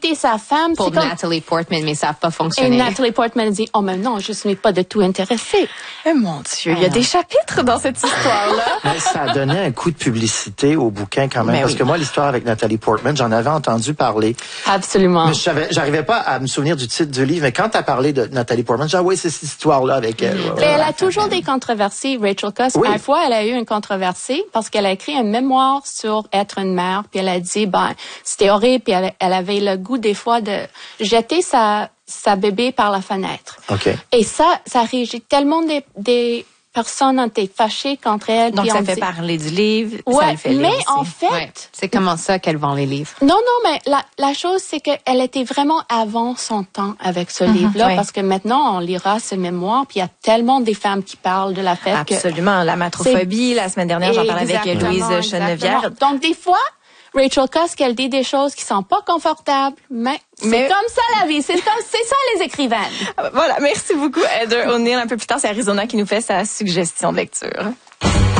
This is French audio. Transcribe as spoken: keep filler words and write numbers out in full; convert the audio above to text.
jeter sa femme. Pour c'est comme... Natalie Portman, mais ça n'a pas Et fonctionné. Natalie Portman a dit, oh, mais non, je ne suis pas du tout intéressée. Eh, mon Dieu, il y a des chapitres dans cette histoire-là. Mais ça a donné un coup de publicité au bouquin quand même. Mais parce oui. que moi, l'histoire avec Natalie Portman, j'en avais entendu parler. Absolument. Mais je savais, j'arrivais pas à me souvenir du titre du livre. Mais quand tu as parlé de Natalie Portman, j'ai dit, ah oui, c'est cette histoire-là avec elle. Ouais, Mais ouais, elle ouais. a toujours des controversies, Rachel Cusk. Oui. Une fois, elle a eu une controversie parce qu'elle a écrit un mémoire sur être une mère. Puis elle a dit, ben, c'était horrible. Puis elle, elle avait le goût des fois de jeter sa, sa bébé par la fenêtre. OK. Et ça, ça régit tellement des, des personnes ont été fâchées contre elle. Donc, puis ça on fait dit- parler du livre, ça Ouais, le fait lire mais aussi. en fait, Ouais. C'est comment ça qu'elle vend les livres. non, non, mais la, la chose, c'est qu'elle était vraiment avant son temps avec ce livre-là, oui. parce que maintenant, on lira ce mémoire, puis il y a tellement des femmes qui parlent de la fête que... Absolument. La matrophobie, la semaine dernière, j'en parlais avec Exactement, Louise Chenevière. exactement. Donc, des fois, Rachel Cusk, elle dit des choses qui sont pas confortables, mais, Mais- c'est comme ça la vie, c'est comme, c'est ça les écrivaines. Voilà, merci beaucoup, Heather O'Neill. Un peu plus tard, c'est Arizona qui nous fait sa suggestion de lecture.